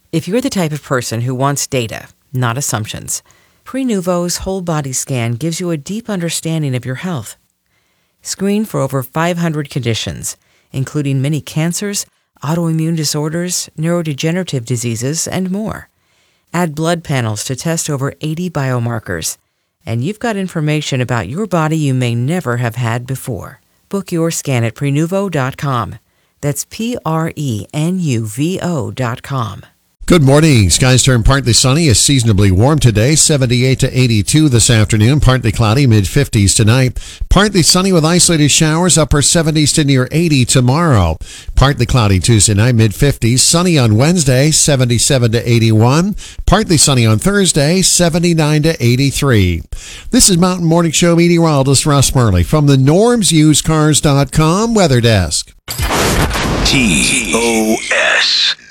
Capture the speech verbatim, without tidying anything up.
If you're the type of person who wants data, not assumptions, Prenuvo's whole body scan gives you a deep understanding of your health. Screen for over five hundred conditions, including many cancers, autoimmune disorders, neurodegenerative diseases, and more. Add blood panels to test over eighty biomarkers, and you've got information about your body you may never have had before. Book your scan at Prenuvo dot com. That's P R E N U V O dot com. Good morning. Skies turn partly sunny. It's seasonably warm today, seventy-eight to eighty-two this afternoon. Partly cloudy, mid-fifties tonight. Partly sunny with isolated showers, upper seventies to near eighty tomorrow. Partly cloudy Tuesday night, mid-fifties. Sunny on Wednesday, seventy-seven to eighty-one. Partly sunny on Thursday, seventy-nine to eighty-three. This is Mountain Morning Show meteorologist Russ Murley from the Norms Used Cars dot com Weather Desk. T O S